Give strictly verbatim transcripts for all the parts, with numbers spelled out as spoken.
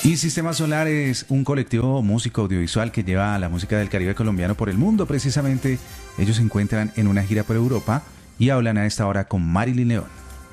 Y Sistema Solar es un colectivo músico audiovisual que lleva la música del Caribe colombiano por el mundo. Precisamente ellos se encuentran en una gira por Europa y hablan a esta hora con Marilyn León.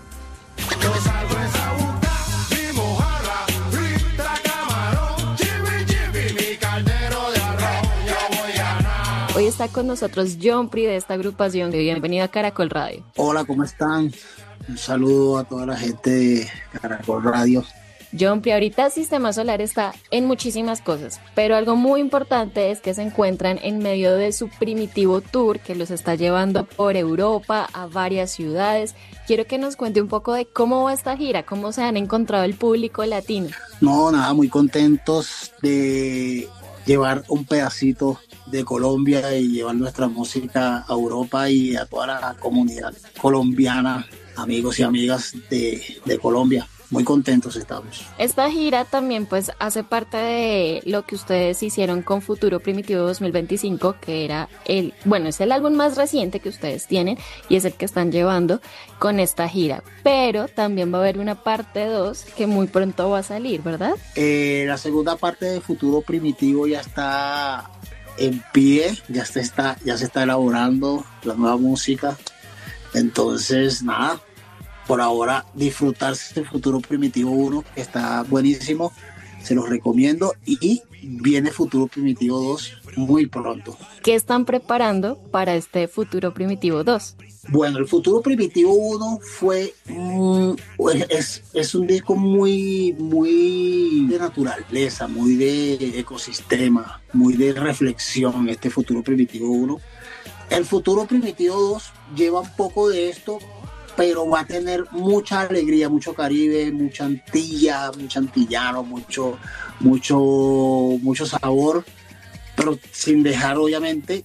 Hoy está con nosotros John Pri de esta agrupación. Bienvenido a Caracol Radio. Hola, ¿cómo están? Un saludo a toda la gente de Caracol Radio. John Pri, ahorita Sistema Solar está en muchísimas cosas, pero algo muy importante es que se encuentran en medio de su primitivo tour que los está llevando por Europa a varias ciudades. Quiero que nos cuente un poco de cómo va esta gira, cómo se han encontrado el público latino. No, nada, muy contentos de llevar un pedacito de Colombia y llevar nuestra música a Europa y a toda la comunidad colombiana, amigos y amigas de, de Colombia. Muy contentos estamos. Esta gira también pues hace parte de lo que ustedes hicieron con Futuro Primitivo dos mil veinticinco, que era el, bueno, es el álbum más reciente que ustedes tienen y es el que están llevando con esta gira. Pero también va a haber una parte dos que muy pronto va a salir, ¿verdad? Eh, la segunda parte de Futuro Primitivo ya está en pie, ya se está, ya se está elaborando la nueva música. Entonces, nada. Por ahora, disfrutarse de Futuro Primitivo uno, que está buenísimo, se los recomiendo, y viene Futuro Primitivo dos muy pronto. ¿Qué están preparando para este Futuro Primitivo dos? Bueno, el Futuro Primitivo uno fue, mm, es, es un disco muy, muy de naturaleza, muy de ecosistema, muy de reflexión, este Futuro Primitivo uno. El Futuro Primitivo dos lleva un poco de esto, pero va a tener mucha alegría, mucho Caribe, mucha Antilla, mucho antillano, mucho, mucho, mucho sabor, pero sin dejar obviamente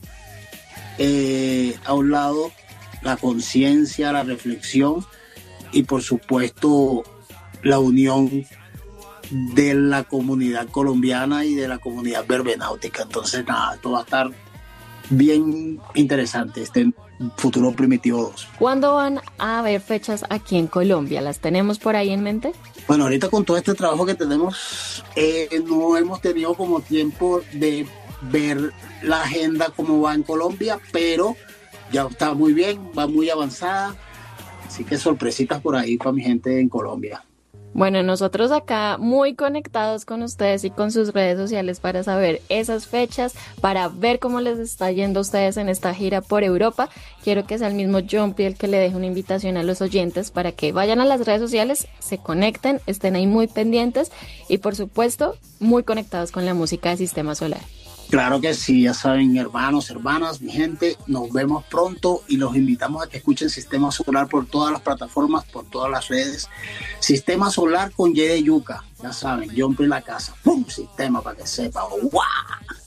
eh, a un lado la conciencia, la reflexión y por supuesto la unión de la comunidad colombiana y de la comunidad verbenáutica. Entonces nada, esto va a estar bien interesante, este Futuro Primitivo dos. ¿Cuándo van a haber fechas aquí en Colombia? ¿Las tenemos por ahí en mente? Bueno, ahorita con todo este trabajo que tenemos, eh, no hemos tenido como tiempo de ver la agenda cómo va en Colombia, pero ya está muy bien, va muy avanzada, así que sorpresitas por ahí para mi gente en Colombia. Bueno, nosotros acá muy conectados con ustedes y con sus redes sociales para saber esas fechas, para ver cómo les está yendo a ustedes en esta gira por Europa. Quiero que sea el mismo John Pri el que le deje una invitación a los oyentes para que vayan a las redes sociales, se conecten, estén ahí muy pendientes y por supuesto muy conectados con la música de Sistema Solar. Claro que sí, ya saben, hermanos, hermanas, mi gente, nos vemos pronto y los invitamos a que escuchen Sistema Solar por todas las plataformas, por todas las redes. Sistema Solar con Y de yuca, ya saben, John Pri la casa, ¡pum! Sistema para que sepa, ¡guau!